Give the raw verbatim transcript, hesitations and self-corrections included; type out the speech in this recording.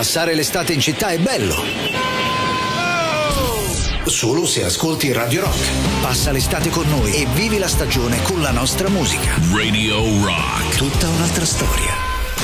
Passare l'estate in città è bello. Solo se ascolti Radio Rock. Passa l'estate con noi e vivi la stagione con la nostra musica. Radio Rock. Tutta un'altra storia.